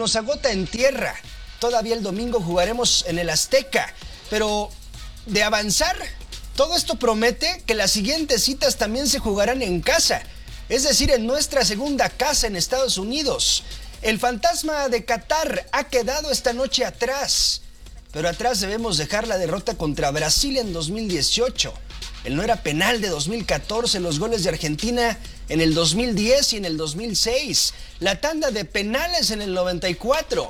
nos agota en tierra. Todavía el domingo jugaremos en el Azteca. Pero de avanzar, todo esto promete que las siguientes citas también se jugarán en casa. Es decir, en nuestra segunda casa en Estados Unidos. El fantasma de Qatar ha quedado esta noche atrás. Pero atrás debemos dejar la derrota contra Brasil en 2018. El no era penal de 2014, los goles de Argentina en el 2010 y en el 2006. La tanda de penales en el 94.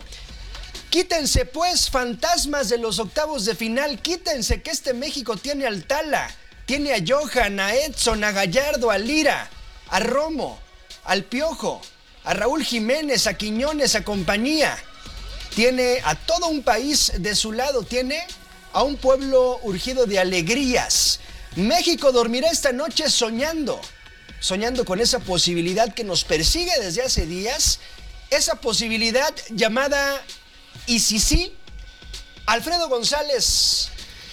Quítense pues, fantasmas de los octavos de final. Quítense que este México tiene al Tala, tiene a Johan, a Edson, a Gallardo, a Lira, a Romo, al Piojo, a Raúl Jiménez, a Quiñones, a compañía. Tiene a todo un país de su lado, tiene a un pueblo urgido de alegrías. México dormirá esta noche soñando con esa posibilidad que nos persigue desde hace días, esa posibilidad llamada ¿y si sí? Alfredo González.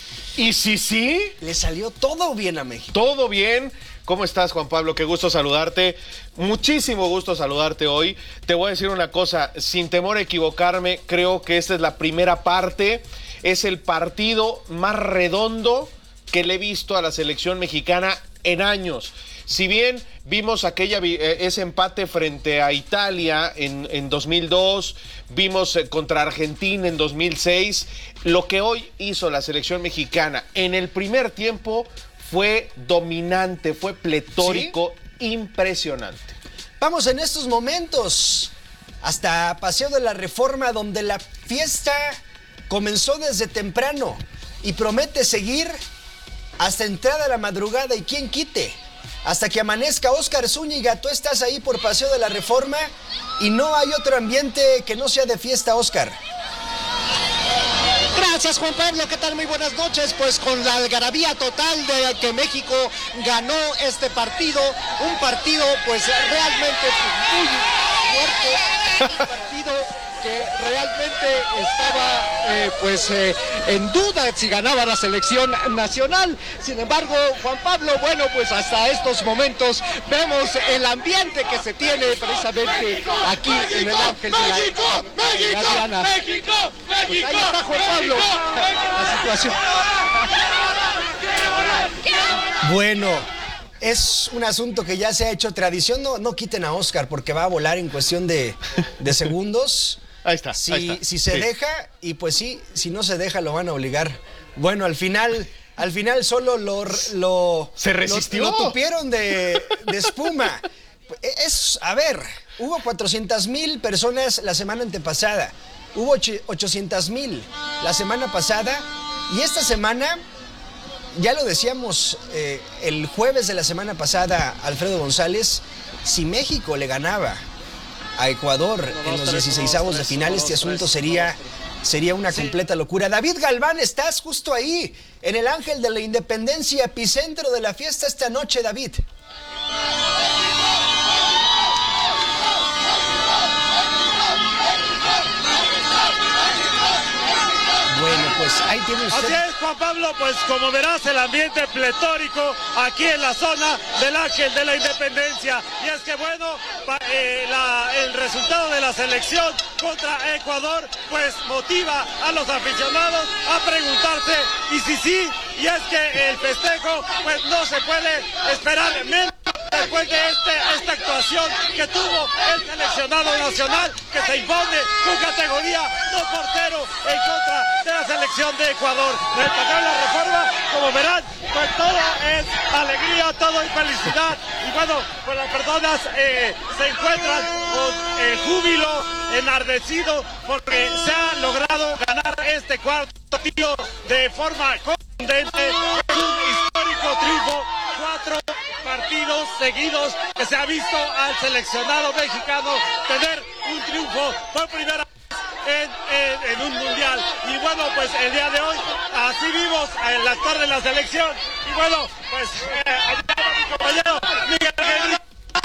¿Y si sí? Le salió todo bien a México. Todo bien. ¿Cómo estás, Juan Pablo? Qué gusto saludarte. Muchísimo gusto saludarte hoy. Te voy a decir una cosa, sin temor a equivocarme, creo que esta es la primera parte. Es el partido más redondo que le he visto a la selección mexicana en años. Si bien vimos ese empate frente a Italia en 2002, vimos contra Argentina en 2006, lo que hoy hizo la selección mexicana en el primer tiempo fue dominante, fue pletórico, ¿sí? Impresionante. Vamos en estos momentos hasta Paseo de la Reforma, donde la fiesta comenzó desde temprano y promete seguir hasta entrada a la madrugada, y quién quite, hasta que amanezca. Óscar Zúñiga, tú estás ahí por Paseo de la Reforma y no hay otro ambiente que no sea de fiesta, Óscar. Gracias, Juan Pablo, ¿qué tal? Muy buenas noches. Pues con la algarabía total de que México ganó este partido, un partido pues realmente muy fuerte, un partido que realmente estaba en duda si ganaba la selección nacional. Sin embargo, Juan Pablo, bueno, pues hasta estos momentos vemos el ambiente que se tiene precisamente aquí en el Ángel de la Diana. Pues ahí está, Juan Pablo, la situación. Bueno, es un asunto que ya se ha hecho tradición. No quiten a Óscar porque va a volar en cuestión de segundos. Ahí está, si, ahí está. Si se deja, y pues sí, si no se deja lo van a obligar. Bueno, al final solo se resistió. Lo tupieron de espuma. A ver, hubo 400,000 personas la semana antepasada, hubo 800,000 la semana pasada, y esta semana, ya lo decíamos el jueves de la semana pasada, Alfredo González, si México le ganaba a Ecuador en los 16avos de final, este asunto sería una completa locura. David Galván, estás justo ahí, en el Ángel de la Independencia, epicentro de la fiesta esta noche, David. Bueno, pues ahí tiene usted. Así es, Juan Pablo, pues como verás, el ambiente pletórico aquí en la zona del Ángel de la Independencia. Y es que bueno, el resultado de la selección contra Ecuador pues motiva a los aficionados a preguntarse y si sí, y es que el festejo pues no se puede esperar menos después de esta actuación que tuvo el seleccionado nacional, que se impone su categoría 2-0 en contra de la selección de Ecuador. En el Paseo de la Reforma, como verán, pues todo es alegría, todo es felicidad, y bueno, pues las personas se encuentran con júbilo, enardecido, porque se ha logrado ganar este cuarto partido de forma contundente. Es un histórico triunfo, 4 partidos seguidos que se ha visto al seleccionado mexicano tener un triunfo por primera vez en un mundial. Y bueno, pues el día de hoy así vimos el actor de la selección, y bueno, pues allá va mi compañero Miguel Guerrero.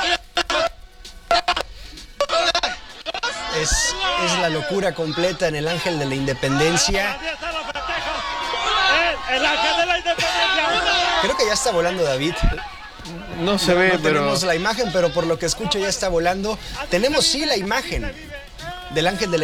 Es la locura completa en el Ángel de la Independencia. El Ángel de la Independencia. Creo que ya está volando David. No se ve, no pero tenemos la imagen, pero por lo que escucho ya está volando. Tenemos sí la imagen del Ángel de la